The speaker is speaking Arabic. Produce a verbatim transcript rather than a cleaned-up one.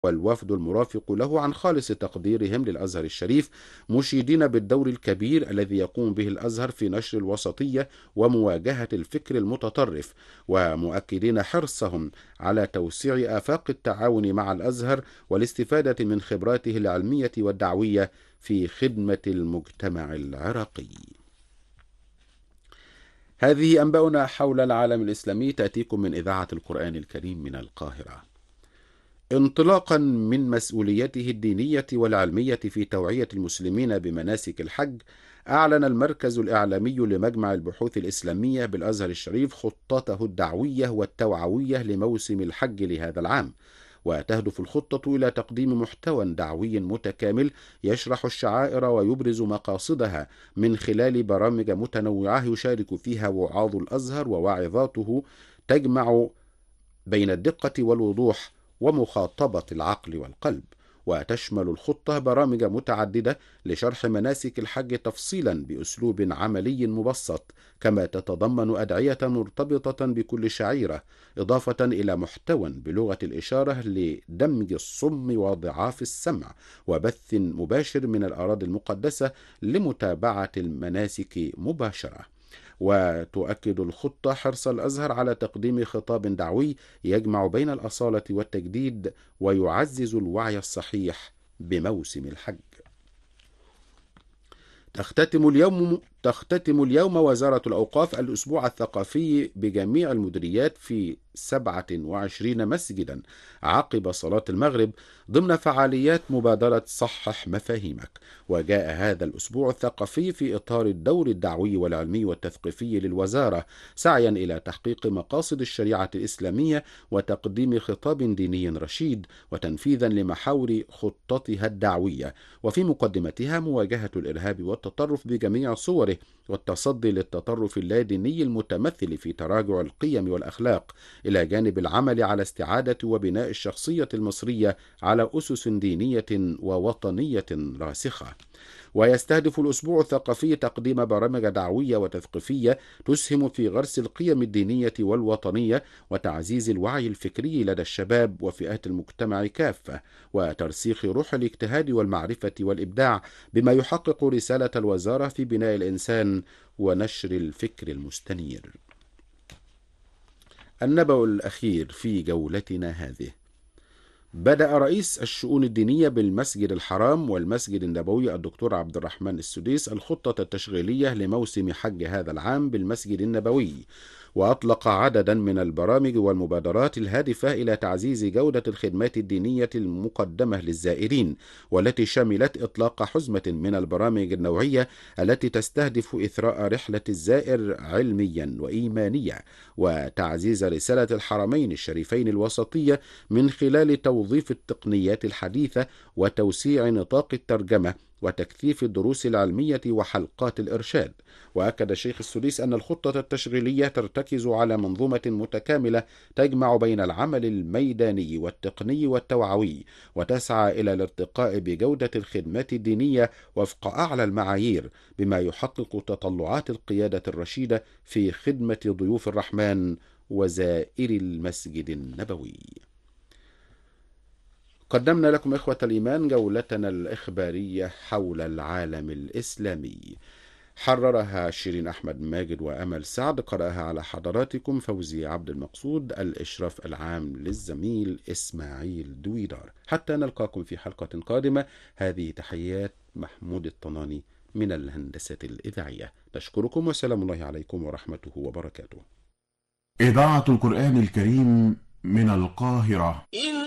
والوفد المرافق له عن خالص تقديرهم للأزهر الشريف، مشيدين بالدور الكبير الذي يقوم به الأزهر في نشر الوسطية ومواجهة الفكر المتطرف، ومؤكدين حرصهم على توسيع آفاق التعاون مع الأزهر والاستفادة من خبراته العلمية والدعوية في خدمة المجتمع العراقي. هذه أنباؤنا حول العالم الإسلامي تأتيكم من إذاعة القرآن الكريم من القاهرة. انطلاقا من مسؤوليته الدينية والعلمية في توعية المسلمين بمناسك الحج، أعلن المركز الإعلامي لمجمع البحوث الإسلامية بالأزهر الشريف خطته الدعوية والتوعوية لموسم الحج لهذا العام، وتهدف الخطة إلى تقديم محتوى دعوي متكامل يشرح الشعائر ويبرز مقاصدها من خلال برامج متنوعة يشارك فيها وعاظ الأزهر وواعظاته، تجمع بين الدقة والوضوح ومخاطبة العقل والقلب. وتشمل الخطة برامج متعددة لشرح مناسك الحج تفصيلا بأسلوب عملي مبسط، كما تتضمن أدعية مرتبطة بكل شعيرة، إضافة إلى محتوى بلغة الإشارة لدمج الصم وضعاف السمع، وبث مباشر من الأراضي المقدسة لمتابعة المناسك مباشرة. وتؤكد الخطة حرص الأزهر على تقديم خطاب دعوي يجمع بين الأصالة والتجديد ويعزز الوعي الصحيح بموسم الحج. تختتم اليوم تختتم اليوم وزارة الأوقاف الأسبوع الثقافي بجميع المديريات في سبعة وعشرين مسجدا عقب صلاة المغرب ضمن فعاليات مبادرة صحح مفاهيمك. وجاء هذا الأسبوع الثقافي في إطار الدور الدعوي والعلمي والتثقيفي للوزارة، سعيا إلى تحقيق مقاصد الشريعة الإسلامية وتقديم خطاب ديني رشيد وتنفيذا لمحاور خطتها الدعوية، وفي مقدمتها مواجهة الإرهاب والتطرف بجميع صوره، والتصدي للتطرف اللاديني المتمثل في تراجع القيم والأخلاق، إلى جانب العمل على استعادة وبناء الشخصية المصرية على أسس دينية ووطنية راسخة. ويستهدف الأسبوع الثقافي تقديم برامج دعوية وتثقيفية تسهم في غرس القيم الدينية والوطنية وتعزيز الوعي الفكري لدى الشباب وفئات المجتمع كافة، وترسيخ روح الاجتهاد والمعرفة والإبداع، بما يحقق رسالة الوزارة في بناء الإنسان ونشر الفكر المستنير. النبأ الأخير في جولتنا هذه: بدأ رئيس الشؤون الدينية بالمسجد الحرام والمسجد النبوي الدكتور عبد الرحمن السديس الخطة التشغيلية لموسم حج هذا العام بالمسجد النبوي، وأطلق عددا من البرامج والمبادرات الهادفة إلى تعزيز جودة الخدمات الدينية المقدمة للزائرين، والتي شملت إطلاق حزمة من البرامج النوعية التي تستهدف إثراء رحلة الزائر علميا وإيمانيا، وتعزيز رسالة الحرمين الشريفين الوسطية من خلال توظيف التقنيات الحديثة وتوسيع نطاق الترجمة وتكثيف الدروس العلمية وحلقات الإرشاد. وأكد الشيخ السديس أن الخطة التشغيلية ترتكز على منظومة متكاملة تجمع بين العمل الميداني والتقني والتوعوي، وتسعى إلى الارتقاء بجودة الخدمات الدينية وفق أعلى المعايير، بما يحقق تطلعات القيادة الرشيدة في خدمة ضيوف الرحمن وزائر المسجد النبوي. قدمنا لكم إخوة الإيمان جولتنا الإخبارية حول العالم الإسلامي، حررها شيرين أحمد ماجد وأمل سعد، قرأها على حضراتكم فوزي عبد المقصود، الإشراف العام للزميل إسماعيل دويدار. حتى نلقاكم في حلقة قادمة، هذه تحيات محمود الطناني من الهندسة الإذاعية. نشكركم وسلام الله عليكم ورحمته وبركاته. إذاعة القرآن الكريم من القاهرة.